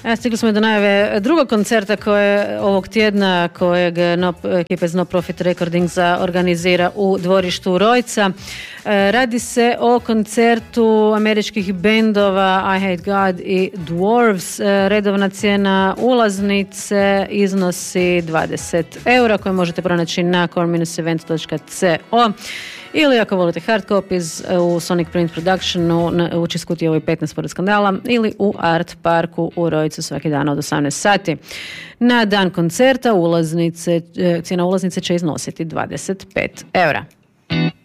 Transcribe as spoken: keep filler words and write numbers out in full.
A stigli smo do najave drugog koncerta koje ovog tjedna kojeg no, ekipa iz No Profit Recordingsa organizira u dvorištu Rojca. E, radi se o koncertu američkih bendova I Hate God i Dwarves. E, redovna cijena ulaznice iznosi dvadeset eura koje možete pronaći na core event dot co. Ili ako volite hard copies u Sonic Print Productionu u Čiskutijevo petnaest pored skandala ili u Art Parku u Rojcu svaki dan od osamnaest sati. Na dan koncerta ulaznice, cijena ulaznice će iznositi dvadeset pet eura.